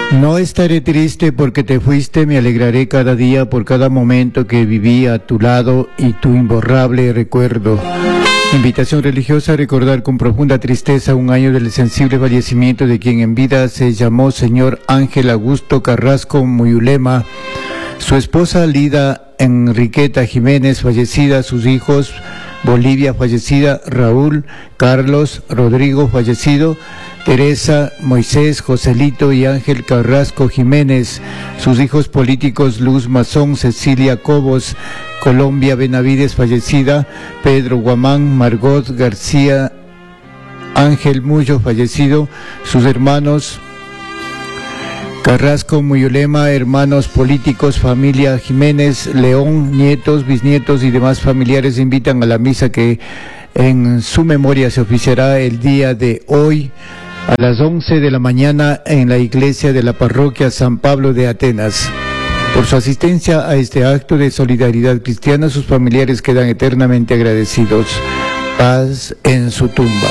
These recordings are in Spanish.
No estaré triste porque te fuiste, me alegraré cada día por cada momento que viví a tu lado y tu imborrable recuerdo. Invitación religiosa a recordar con profunda tristeza un año del sensible fallecimiento de quien en vida se llamó señor Ángel Augusto Carrasco Muyulema, su esposa Lida Enriqueta Jiménez, fallecida, sus hijos Bolivia, fallecida, Raúl, Carlos, Rodrigo, fallecido, Teresa, Moisés, Joselito y Ángel Carrasco Jiménez, sus hijos políticos Luz Mazón, Cecilia Cobos, Colombia Benavides, fallecida, Pedro Guamán, Margot García, Ángel Mullo, fallecido, sus hermanos Carrasco Muyulema, hermanos políticos, familia Jiménez, León, nietos, bisnietos y demás familiares invitan a la misa que en su memoria se oficiará el día de hoy a las 11 de la mañana en la iglesia de la parroquia San Pablo de Atenas. Por su asistencia a este acto de solidaridad cristiana, sus familiares quedan eternamente agradecidos. Paz en su tumba.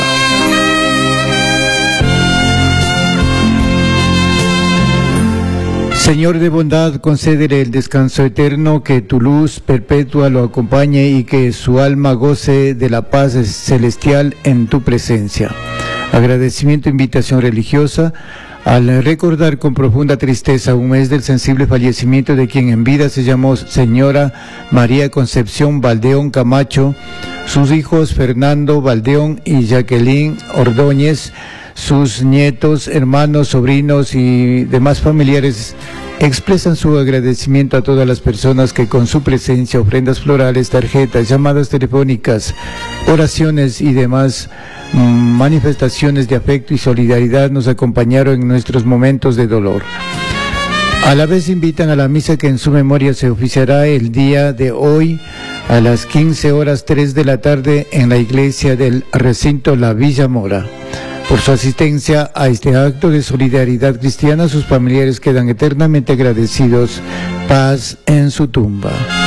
Señor de bondad, concédele el descanso eterno, que tu luz perpetua lo acompañe y que su alma goce de la paz celestial en tu presencia. Agradecimiento, invitación religiosa, al recordar con profunda tristeza un mes del sensible fallecimiento de quien en vida se llamó señora María Concepción Valdeón Camacho, sus hijos Fernando Valdeón y Jacqueline Ordóñez, sus nietos, hermanos, sobrinos y demás familiares expresan su agradecimiento a todas las personas que con su presencia, ofrendas florales, tarjetas, llamadas telefónicas, oraciones y demás manifestaciones de afecto y solidaridad nos acompañaron en nuestros momentos de dolor. A la vez invitan a la misa que en su memoria se oficiará el día de hoy a las 15:03 de la tarde en la iglesia del recinto La Villa Mora. Por su asistencia a este acto de solidaridad cristiana, sus familiares quedan eternamente agradecidos. Paz en su tumba.